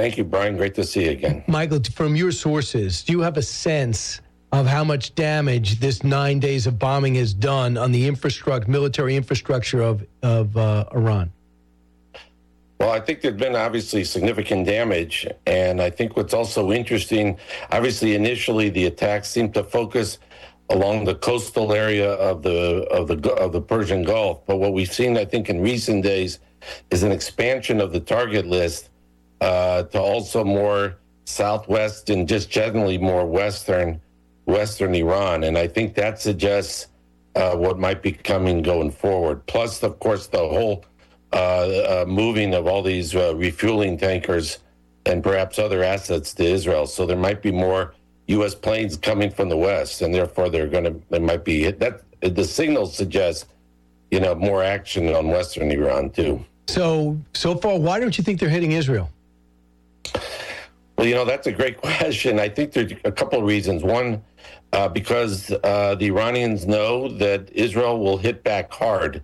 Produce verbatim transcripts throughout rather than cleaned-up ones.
Thank you, Brian. Great to see you again. Michael, from your sources, do you have a sense of how much damage this nine days of bombing has done on the infrastructure, military infrastructure of, of uh, Iran? Well, I think there's been obviously significant damage. And I think what's also interesting, obviously, initially the attacks seemed to focus along the coastal area of the of the of the Persian Gulf. But what we've seen, I think, in recent days is an expansion of the target list uh, to also more southwest and just generally more western western Iran. And I think that suggests uh, what might be coming going forward. Plus, of course, the whole uh, uh, moving of all these uh, refueling tankers and perhaps other assets to Israel. So there might be more U S planes coming from the west, and therefore they're going to, they might be hit. That the signals suggest, you know, more action on western Iran too. So, so far, why don't you think they're hitting Israel? Well, you know, that's a great question. I think there's a couple of reasons. One, uh, because uh, the Iranians know that Israel will hit back hard.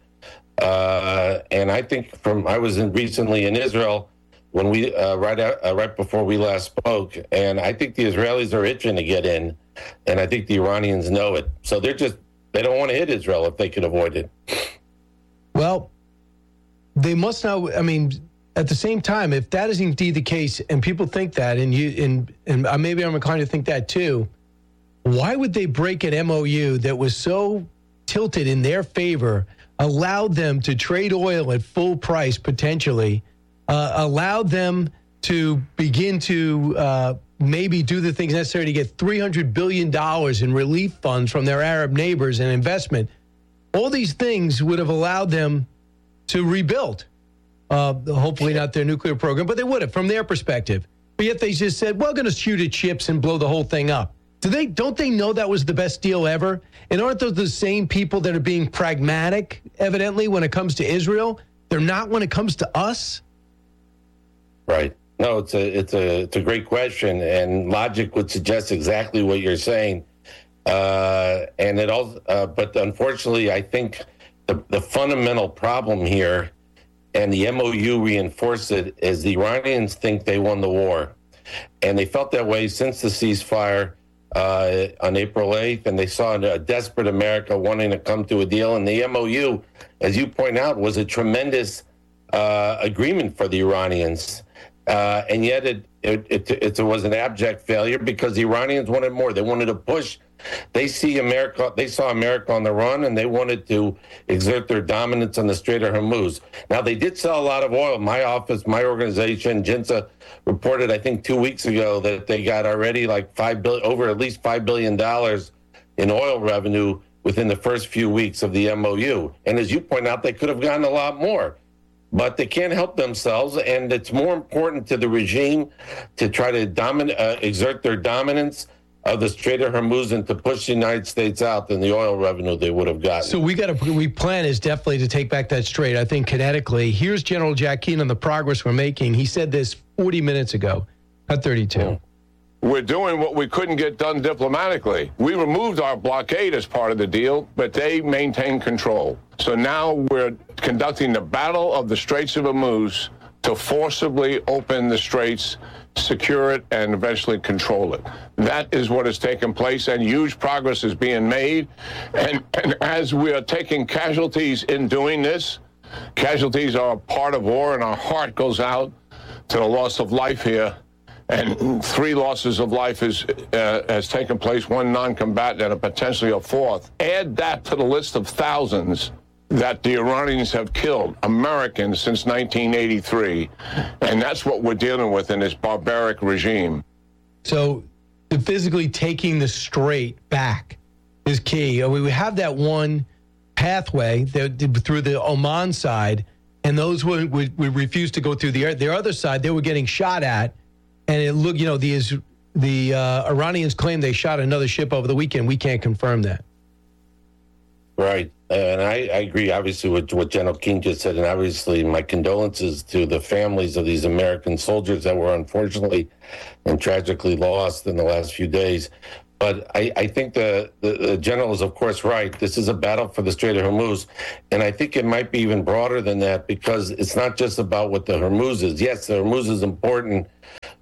Uh, and I think from, I was in recently in Israel when we, uh, right out, uh, right before we last spoke, and I think the Israelis are itching to get in, and I think the Iranians know it. So they're just, they don't want to hit Israel if they can avoid it. Well, they must now, I mean, at the same time, if that is indeed the case, and people think that, and you, and, and maybe I'm inclined to think that too, why would they break an M O U that was so tilted in their favor, allowed them to trade oil at full price potentially, uh, allowed them to begin to uh, maybe do the things necessary to get three hundred billion dollars in relief funds from their Arab neighbors and investment? All these things would have allowed them to rebuild. Uh, hopefully not their nuclear program, but they would have from their perspective. But yet they just said, we're going to shoot at ships and blow the whole thing up. Do they? Don't they know that was the best deal ever? And aren't those the same people that are being pragmatic, evidently, when it comes to Israel? They're not when it comes to us? Right. No, it's a it's a it's a great question, and logic would suggest exactly what you're saying. Uh, and it all, uh, but unfortunately, I think the the fundamental problem here, and the M O U reinforced it, is the Iranians think they won the war, and they felt that way since the ceasefire uh, on April eighth, and they saw a desperate America wanting to come to a deal. And the M O U, as you point out, was a tremendous uh, agreement for the Iranians. Uh, and yet it it, it it was an abject failure because the Iranians wanted more. They wanted to push. They see America. They saw America on the run, and they wanted to exert their dominance on the Strait of Hormuz. Now, they did sell a lot of oil. My office, my organization, Jinsa, reported, I think, two weeks ago that they got already like five billion, over at least five billion dollars in oil revenue within the first few weeks of the M O U. And as you point out, they could have gotten a lot more. But they can't help themselves, and it's more important to the regime to try to domin- uh, exert their dominance of the Strait of Hormuz and to push the United States out than the oil revenue they would have gotten. So we got to, we plan is definitely to take back that strait, I think, kinetically. Here's General Jack Keane on the progress we're making. He said this forty minutes ago at thirty-two. Mm. We're doing what we couldn't get done diplomatically. We removed our blockade as part of the deal, but they maintain control. So now we're conducting the battle of the Straits of Hormuz to forcibly open the straits, secure it, and eventually control it. That is what has taken place, and huge progress is being made. And, and as we are taking casualties in doing this, casualties are a part of war, and our heart goes out to the loss of life here. And three losses of life is, uh, has taken place, one non-combatant and a potentially a fourth. Add that to the list of thousands that the Iranians have killed, Americans, since nineteen eighty-three. And that's what we're dealing with in this barbaric regime. So physically taking the strait back is key. We have that one pathway that, through the Oman side, and those would, would, would refuse to go through the, the other side. They were getting shot at. And it look, you know, the the uh, Iranians claim they shot another ship over the weekend. We can't confirm that. Right. And I, I agree, obviously, with what General King just said. And obviously, my condolences to the families of these American soldiers that were unfortunately and tragically lost in the last few days. But I, I think the, the, the general is, of course, right. This is a battle for the Strait of Hormuz. And I think it might be even broader than that because it's not just about what the Hormuz is. Yes, the Hormuz is important,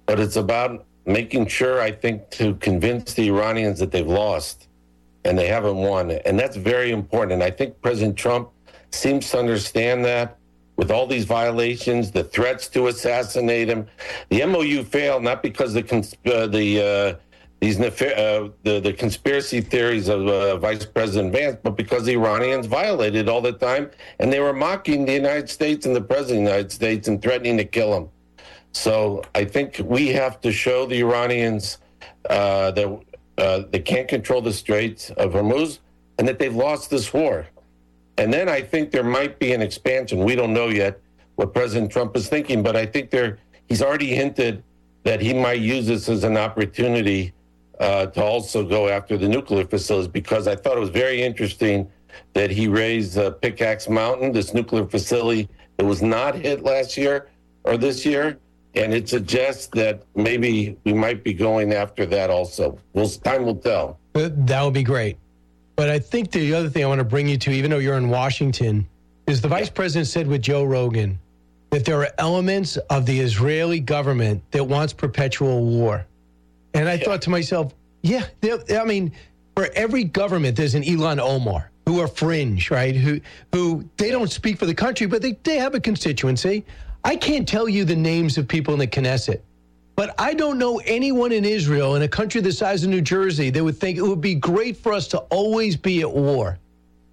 but it's about making sure, I think, to convince the Iranians that they've lost and they haven't won. And that's very important. And I think President Trump seems to understand that with all these violations, the threats to assassinate him. The M O U failed not because the cons- uh, the uh, these nef- uh, the, the conspiracy theories of uh, Vice President Vance, but because the Iranians violated all the time, and they were mocking the United States and the President of the United States and threatening to kill him. So I think we have to show the Iranians uh, that uh, they can't control the Straits of Hormuz and that they've lost this war. And then I think there might be an expansion. We don't know yet what President Trump is thinking, but I think there he's already hinted that he might use this as an opportunity uh, to also go after the nuclear facilities, because I thought it was very interesting that he raised uh, Pickaxe Mountain, this nuclear facility that was not hit last year or this year. And it suggests that maybe we might be going after that also. Well, time will tell. That would be great. But I think the other thing I want to bring you to, even though you're in Washington, is the vice president said with Joe Rogan that there are elements of the Israeli government that wants perpetual war. And I yeah. thought to myself, yeah, I mean, for every government, there's an Ilhan Omar who are fringe, right? Who who they don't speak for the country, but they, they have a constituency. I can't tell you the names of people in the Knesset, but I don't know anyone in Israel, in a country the size of New Jersey, that would think it would be great for us to always be at war.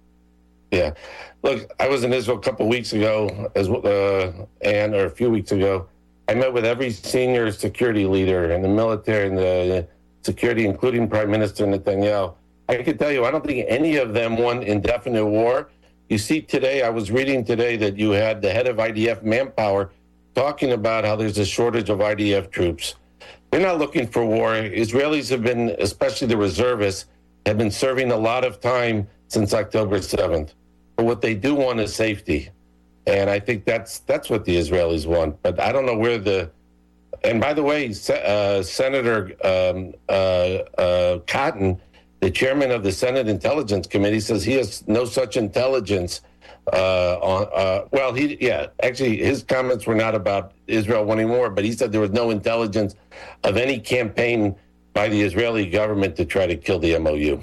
Yeah. Look, I was in Israel a couple of weeks ago, as uh, and or a few weeks ago. I met with every senior security leader in the military and the security, including Prime Minister Netanyahu. I can tell you, I don't think any of them want indefinite war. You see today, I was reading today that you had the head of I D F Manpower talking about how there's a shortage of I D F troops. They're not looking for war. Israelis have been, especially the reservists, have been serving a lot of time since October seventh. But what they do want is safety. And I think that's that's what the Israelis want. But I don't know where the... And by the way, uh, Senator um, uh, uh, Cotton, the chairman of the Senate Intelligence Committee, says he has no such intelligence uh, on... Uh, well, he yeah, actually, his comments were not about Israel anymore, but he said there was no intelligence of any campaign by the Israeli government to try to kill the M O U.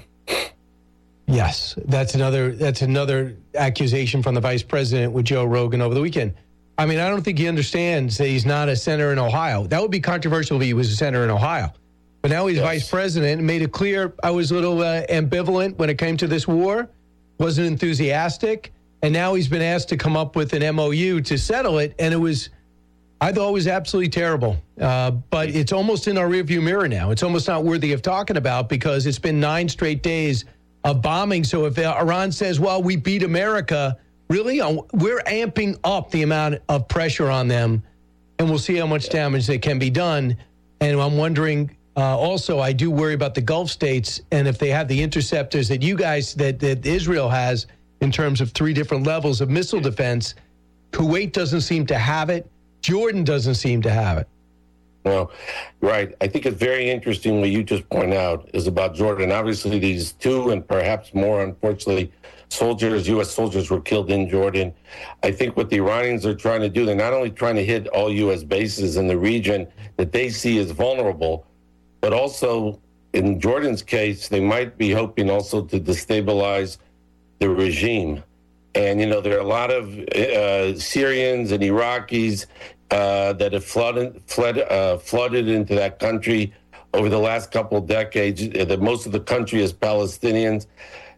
Yes, that's another that's another accusation from the vice president with Joe Rogan over the weekend. I mean, I don't think he understands that he's not a senator in Ohio. That would be controversial if he was a senator in Ohio. But now he's yes. vice president and made it clear I was a little uh, ambivalent when it came to this war, wasn't enthusiastic, and now he's been asked to come up with an M O U to settle it, and it was, I thought it was absolutely terrible. Uh, but it's almost in our rearview mirror now. It's almost not worthy of talking about because it's been nine straight days of bombing. So if Iran says, well, we beat America, really, we're amping up the amount of pressure on them, and we'll see how much damage that can be done. And I'm wondering, uh, also, I do worry about the Gulf states, and if they have the interceptors that you guys, that, that Israel has in terms of three different levels of missile defense. Kuwait doesn't seem to have it. Jordan doesn't seem to have it. Well, right. I think it's very interesting what you just point out is about Jordan. Obviously, these two and perhaps more, unfortunately, soldiers, U S soldiers were killed in Jordan. I think what the Iranians are trying to do, they're not only trying to hit all U S bases in the region that they see as vulnerable, but also in Jordan's case, they might be hoping also to destabilize the regime. And, you know, there are a lot of uh, Syrians and Iraqis uh, that have flooded, fled, uh, flooded into that country over the last couple of decades. The, most of the country is Palestinians.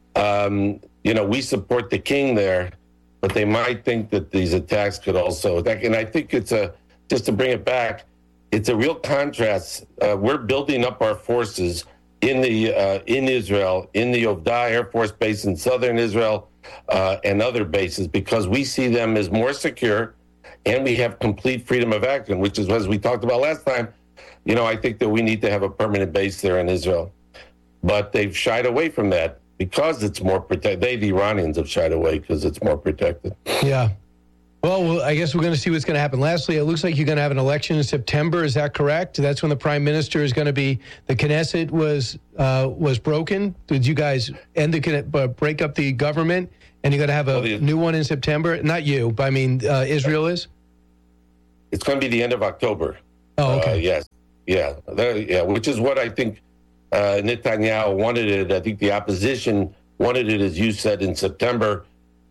Um, you know, we support the king there, but they might think that these attacks could also attack. And I think it's a, just to bring it back, it's a real contrast. Uh, we're building up our forces in the uh, in Israel, in the Ovda Air Force Base in southern Israel, uh, and other bases, because we see them as more secure, and we have complete freedom of action, which is, as we talked about last time, you know, I think that we need to have a permanent base there in Israel. But they've shied away from that because it's more protected. They, the Iranians, have shied away because it's more protected. Yeah. Well, well, I guess we're going to see what's going to happen. Lastly, it looks like you're going to have an election in September. Is that correct? That's when the prime minister is going to be. The Knesset was uh, was broken. Did you guys end the uh, break up the government, and you're going to have a well, the, new one in September? Not you, but I mean, uh, Israel is. It's going to be the end of October. Oh, okay. Uh, yes, Yeah, that, yeah, which is what I think uh, Netanyahu wanted it. I think the opposition wanted it, as you said, in September,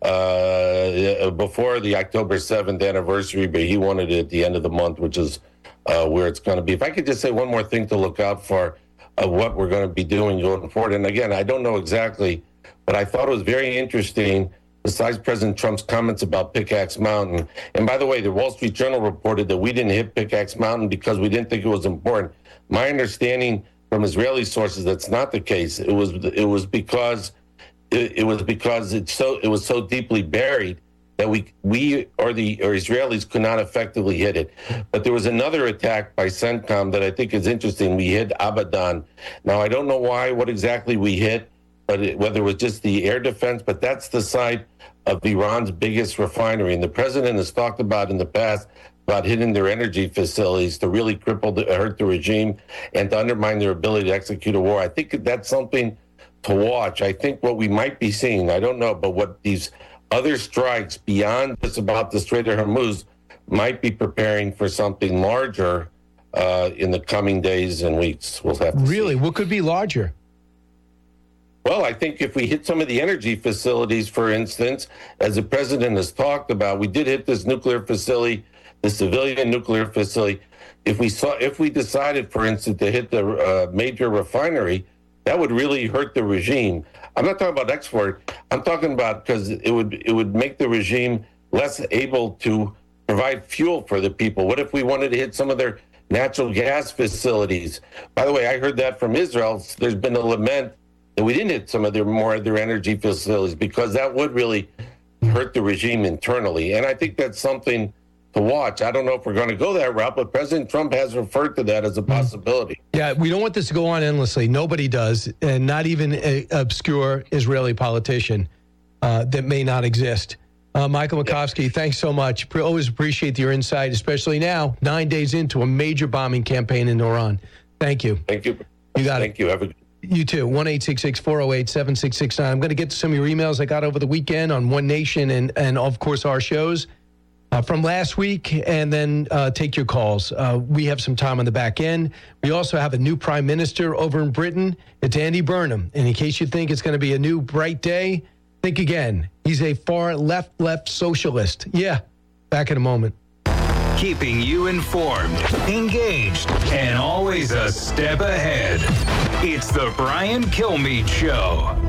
uh, before the October seventh anniversary, but he wanted it at the end of the month, which is uh, where it's going to be. If I could just say one more thing to look out for of what we're going to be doing going forward. And again, I don't know exactly, but I thought it was very interesting, besides President Trump's comments about Pickaxe Mountain. And by the way, the Wall Street Journal reported that we didn't hit Pickaxe Mountain because we didn't think it was important. My understanding from Israeli sources, that's not the case. It was it was because it, it was because it's so it was so deeply buried that we we or the or Israelis could not effectively hit it. But there was another attack by CENTCOM that I think is interesting. We hit Abadan. Now I don't know why, what exactly we hit, but it, whether it was just the air defense, but that's the site of Iran's biggest refinery. And the president has talked about in the past about hitting their energy facilities to really cripple, the, hurt the regime and to undermine their ability to execute a war. I think that's something to watch. I think what we might be seeing, I don't know, but what these other strikes beyond just about the Strait of Hormuz might be preparing for something larger uh, in the coming days and weeks. We'll have to Really? see. What could be larger? Well, I think if we hit some of the energy facilities, for instance, as the president has talked about, we did hit this nuclear facility, the civilian nuclear facility. If we saw, if we decided, for instance, to hit the uh, major refinery, that would really hurt the regime. I'm not talking about export. I'm talking about because it would it would make the regime less able to provide fuel for the people. What if we wanted to hit some of their natural gas facilities? By the way, I heard that from Israel. There's been a lament that we didn't hit some of their more of their energy facilities because that would really hurt the regime internally. And I think that's something to watch. I don't know if we're going to go that route, but President Trump has referred to that as a possibility. Yeah, we don't want this to go on endlessly. Nobody does, and not even an obscure Israeli politician uh, that may not exist. Uh, Michael Makovsky, yeah. Thanks so much. Always appreciate your insight, especially now, nine days into a major bombing campaign in Iran. Thank you. Thank you. You got Thank it. you. Have a You too. one eight six six, four oh eight, seven six six nine. I'm going to get to some of your emails I got over the weekend on One Nation and, and of course, our shows uh, from last week, and then uh, take your calls. Uh, we have some time on the back end. We also have a new prime minister over in Britain. It's Andy Burnham. And in case you think it's going to be a new bright day, think again. He's a far left, left socialist. Yeah. Back in a moment. Keeping you informed, engaged, and always a step ahead. It's the Brian Kilmeade Show.